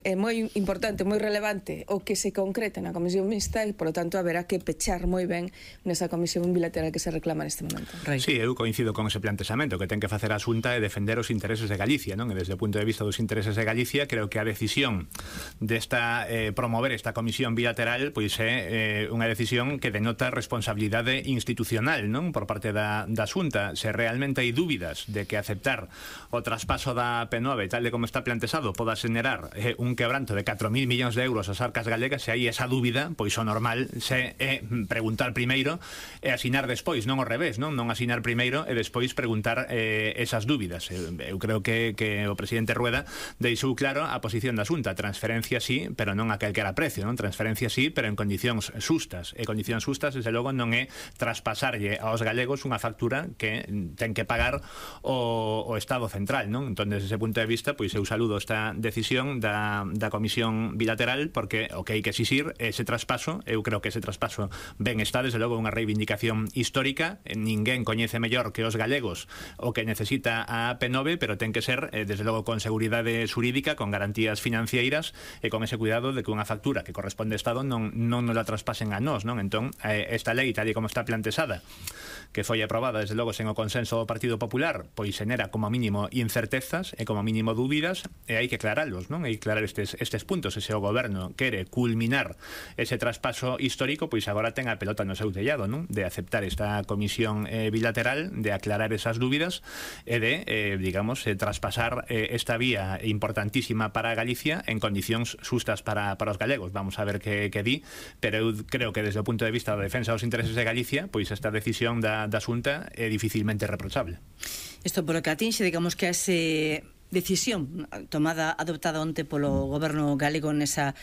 É moi importante, moi relevante o que se concreta na comisión mixta e, polo tanto, haberá que pechar moi ben nesa comisión bilateral que se reclama neste momento. Sí, eu coincido con ese plantexamento que ten que facer a Xunta é defender os intereses de Galicia, non? E desde o punto de vista dos intereses de Galicia, creo que a decisión desta promover esta comisión bilateral pois é unha decisión que denota responsabilidade institucional, non? Por parte da Xunta. Se realmente hai dúbidas de que aceptar o traspaso da P9 tal de como está plantexado poda xenerar un quebranto de 4.000 millóns de euros ás arcas galegas, se hai esa dúbida, pois o normal se é preguntar primeiro e asinar despois, non ao revés, non asinar primeiro e despois preguntar esas dúbidas. Eu creo que o presidente Rueda deixou claro a posición da Xunta: transferencia sí, pero non a calquera precio, non? Transferencia sí, pero en condicións xustas. E condicións xustas, desde logo, non é traspasarlle aos galegos unha factura que ten que pagar o Estado central, non? Entón, desde ese punto de vista, pois eu saludo esta decisión da comisión bilateral, porque o que hai que exixir é ese traspaso. Eu creo que ese traspaso ben está, desde logo, unha reivindicación histórica. Ninguén coñece mellor que os galegos o que necesita a P9, pero ten que ser, desde logo, con seguridade xurídica, con garantías financeiras e con ese cuidado de que unha factura que corresponde ao Estado non nos la traspasen a nós, non? Entón, esta lei, tal e como está plantexada, que foi aprobada, desde logo, sen o consenso do Partido Popular, pois xenera como mínimo incertezas e como mínimo dúbidas, e hai que aclaralos, non? Hai que aclarar estes puntos. E se o goberno quere culminar ese traspaso histórico, pois agora ten a pelota no seu tellado, non? De aceptar esta comisión bilateral, de aclarar esas dúbidas e de, digamos, traspasar esta vía importantísima para Galicia en condicións xustas para os galegos. Vamos a ver que di, pero eu creo que desde o punto de vista da defensa dos intereses de Galicia, pois esta decisión da Xunta é dificilmente reprochable. Isto polo que atinxe, digamos que ese decisión adoptada onte polo goberno galego nesa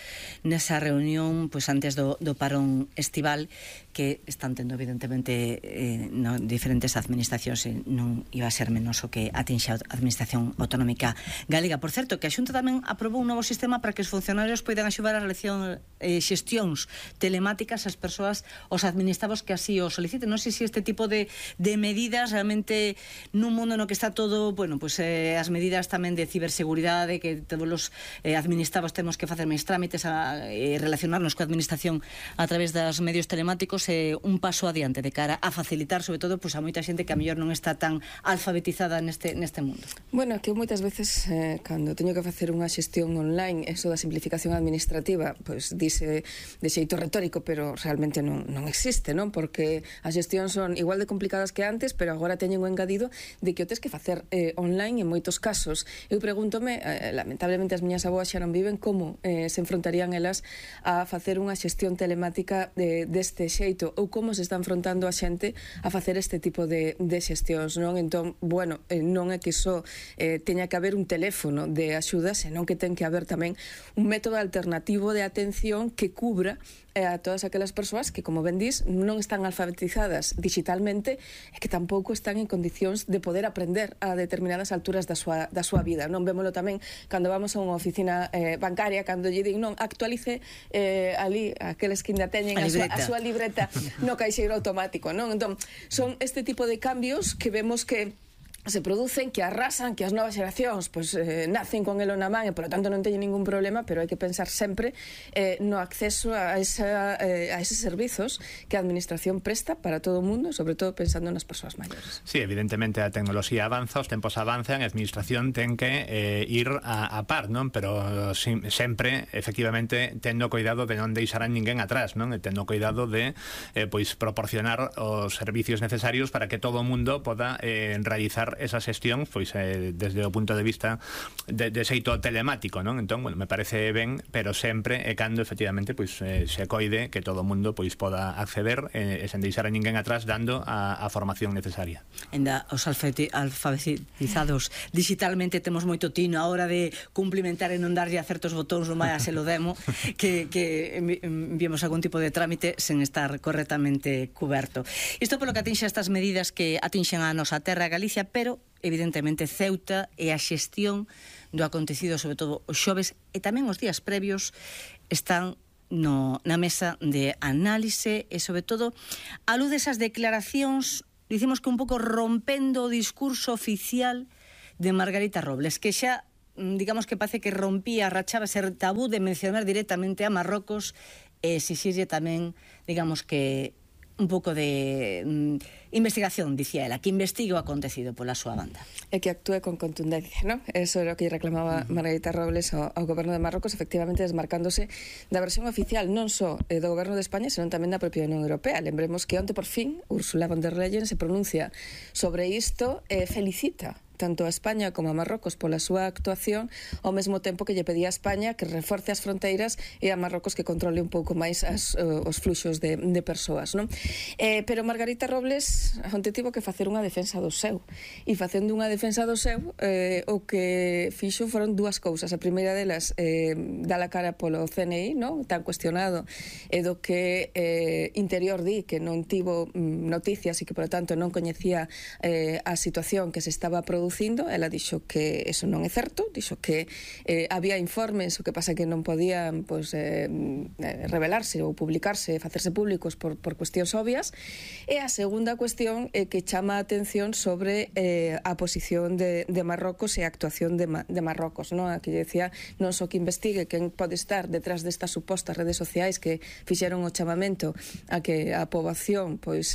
reunión pois antes do parón estival, que están tendo evidentemente diferentes administracións, e non iba a ser menos o que atinxe a administración autonómica galega. Por certo, que a Xunta tamén aprobou un novo sistema para que os funcionarios poidan axudar a realizar xestións telemáticas ás persoas, os administrados que así o soliciten. Non sei se este tipo de medidas realmente, nun mundo no que está todo, bueno, pois as medidas tamén de ciberseguridade, que todos os administrados temos que facer máis trámites, relacionarnos coa administración a través dos medios telemáticos, un paso adiante de cara a facilitar, sobre todo, pois a moita xente que a mellor non está tan alfabetizada neste mundo. Bueno, que moitas veces cando teño que facer unha xestión online, eso da simplificación administrativa, pois dice de xeito retórico, pero realmente non existe, non? Porque as xestións son igual de complicadas que antes, pero agora teñen o engadido de que o tes que facer online en moitos casos. Eu pregúntome, lamentablemente as miñas avoas xa non viven, como se enfrontarían elas a facer unha xestión telemática deste xeito, ou como se está enfrontando a xente a facer este tipo de xestións, non? Entón, bueno, non é que só teña que haber un teléfono de axuda, senón que ten que haber tamén un método alternativo de atención que cubra a todas aquelas persoas que, como ben dís, non están alfabetizadas digitalmente e que tampouco están en condicións de poder aprender a determinadas alturas da súa vida, non? Vémolo tamén cando vamos a unha oficina bancaria, cando lle din, non, actualice ali aqueles que ainda teñen a súa libreta no caixeiro automático, non? Entón, son este tipo de cambios que vemos que se producen, que arrasan, que as novas xeracións pois nacen con elo na man e, por lo tanto, non teñen ningún problema, pero hai que pensar sempre no acceso a eses servizos que a administración presta para todo o mundo, sobre todo pensando nas persoas maiores. Sí, evidentemente a tecnoloxía avanza, os tempos avanzan, a administración ten que ir a par, non? Pero sempre, efectivamente, tendo cuidado de non deixar a ninguén atrás, non? E tendo cuidado de pois proporcionar os servicios necesarios para que todo o mundo poda realizar esa xestión pois desde o punto de vista de xeito telemático, non? Entón, bueno, me parece ben, pero sempre e cando efectivamente pois se coide que todo o mundo pois poda acceder e sen deixar a ninguén atrás, dando a formación necesaria. Ainda os alfabetizados digitalmente temos moito tino a hora de cumplimentar e non darlle a certos botóns no máis se lo demo que enviemos algún tipo de trámite sen estar correctamente coberto. Isto polo que atinxe estas medidas que atinxen a nosa terra, Galicia, pero evidentemente Ceuta e a xestión do acontecido, sobre todo os xoves e tamén os días previos, están na mesa de análise e, sobre todo, a luz desas declaracións, dicimos que un pouco rompendo o discurso oficial de Margarita Robles, que xa digamos que parece que rompía, rachaba ese tabú de mencionar directamente a Marrocos e exixirlle tamén, digamos que un pouco de investigación, dicía ela, que investigue o acontecido pola súa banda. E que actúe con contundencia, non? Eso era o que reclamaba Margarita Robles ao goberno de Marrocos, efectivamente desmarcándose da versión oficial non só do goberno de España, senón tamén da propia Unión Europea. Lembremos que onte por fin Ursula von der Leyen se pronuncia sobre isto e felicita tanto a España como a Marrocos pola súa actuación, ao mesmo tempo que lle pedía a España que reforce as fronteiras e a Marrocos que controle un pouco máis os fluxos de persoas, non? Pero Margarita Robles onte tivo que facer unha defensa do seu, e facendo unha defensa do seu o que fixo foron dúas cousas. A primeira delas, dar a cara polo CNI, non? Tan cuestionado, e do que Interior di que non tivo noticias e que, por lo tanto, non coñecía a situación que se estaba producindo. Ela dixo que eso non é certo, dixo que había informes, o que pasa que non podían revelarse ou publicarse, facerse públicos por cuestións obvias. E a segunda cuestión é que chama a atención sobre a posición de Marrocos e a actuación de Marrocos, non? Aquí decía non só que investigue quen pode estar detrás destas supostas redes sociais que fixeron o chamamento a que a poboación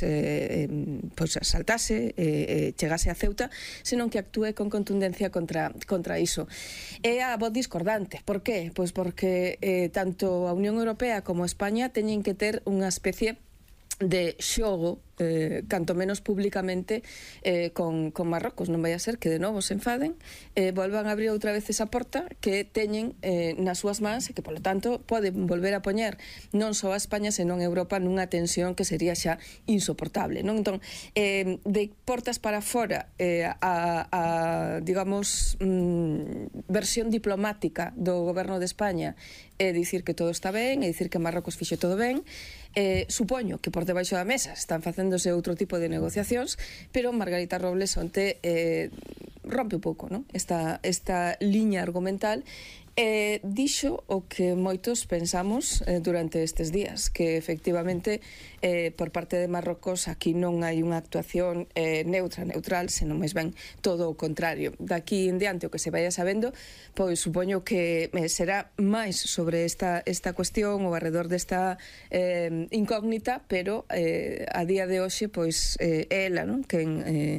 saltase, chegase a Ceuta, senón que actúe con contundencia contra iso. É a voz discordante. Por qué? Pois porque tanto a Unión Europea como a España teñen que ter unha especie de xogo, canto menos públicamente, con Marrocos. Non vai a ser que de novo se enfaden, volvan a abrir outra vez esa porta que teñen nas súas mans e que, polo tanto, poden volver a poñer non só a España, senón a Europa nunha tensión que sería xa insoportable, non? Entón, de portas para fora, a digamos, versión diplomática do goberno de España é dicir que todo está ben, é dicir que Marrocos fixe todo ben. Supoño que por debaixo da mesa están facéndose outro tipo de negociacións, pero Margarita Robles onte rompe un pouco, non? Esta liña argumental dixo o que moitos pensamos durante estes días, que efectivamente por parte de Marrocos aquí non hai unha actuación neutral, senón máis ben todo o contrario. Daqui en diante o que se vaya sabendo, pois supoño que será máis sobre esta cuestión ou alrededor desta incógnita, pero a día de hoxe pois é ela, non? Quen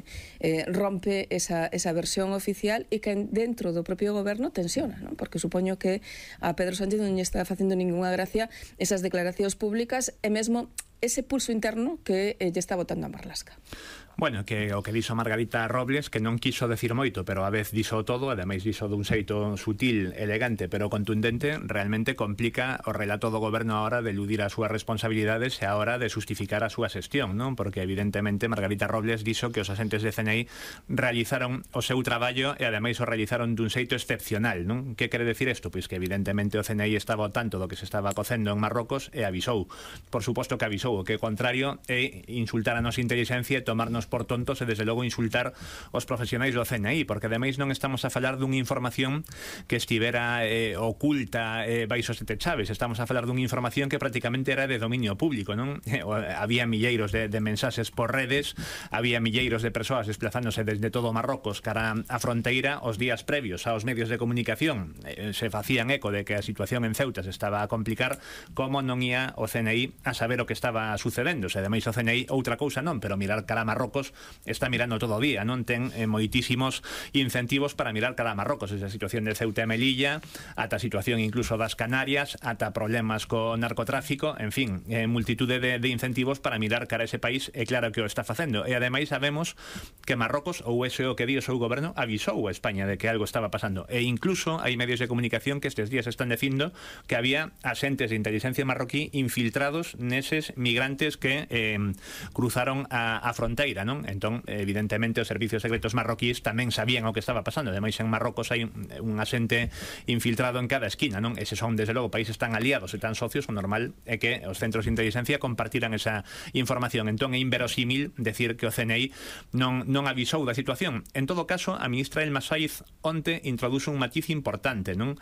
rompe esa versión oficial e que dentro do propio goberno tensiona, non? Porque supoño que a Pedro Sánchez non lle está facendo ninguna gracia esas declaracións públicas e mesmo ese pulso interno que lle está botando a Marlaska. Bueno, que o que dixo Margarita Robles, que non quiso decir moito, pero a vez dixo todo, ademais dixo dun xeito sutil, elegante, pero contundente, realmente complica o relato do goberno a hora de eludir as súas responsabilidades e a hora de justificar a súa xestión, non? Porque evidentemente Margarita Robles dixo que os asentes de CNI realizaron o seu traballo e ademais o realizaron dun xeito excepcional, non? Que quere decir isto? Pois que evidentemente o CNI estaba ao tanto do que se estaba cocendo en Marrocos e avisou. Por suposto que avisou, o que o contrario é insultar a nosa inteligencia e tomarnos por tontos e desde logo insultar os profesionais do CNI, porque ademais non estamos a falar dunha información que estivera oculta baixo sete chaves, estamos a falar dunha información que prácticamente era de dominio público, non? Había milleiros de mensaxes por redes, había milleiros de persoas desplazándose desde todo Marrocos cara a fronteira os días previos aos medios de comunicación, se facían eco de que a situación en Ceuta se estaba a complicar, como non ia o CNI a saber o que estaba sucedendo. Se ademais o CNI outra cousa non, pero mirar cara a Marrocos está mirando todo o día, non? Ten moitísimos incentivos para mirar cara a Marrocos, esa situación de Ceuta e Melilla, ata a situación incluso das Canarias, ata problemas co narcotráfico, en fin, multitude de incentivos para mirar cara a ese país, é claro que o está facendo. E ademais sabemos que Marrocos, ou ese o que di o seu goberno, avisou a España de que algo estaba pasando. E incluso hai medios de comunicación que estes días están dicindo que había asentes de inteligencia marroquí infiltrados neses migrantes que cruzaron a fronteira, non? Entón, evidentemente, os servicios secretos marroquíes tamén sabían o que estaba pasando. Ademais, en Marrocos hai un asente infiltrado en cada esquina, non? Eses son, desde logo, países tan aliados e tan socios, o normal é que os centros de inteligencia compartiran esa información. Entón, é inverosímil decir que o CNI non avisou da situación. En todo caso, a ministra Elma Saiz onte introduce un matiz importante, non?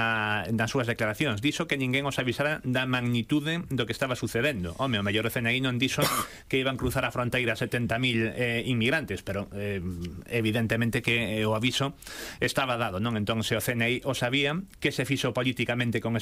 Nas súas declaracións. Dixo que ninguén os avisara da magnitude do que estaba sucedendo. Home, o mellor o CNI non dixo que iban cruzar a fronteira 70.000 inmigrantes, pero evidentemente que o aviso estaba dado, non? Entón, se o CNI o sabía, que se fixo políticamente con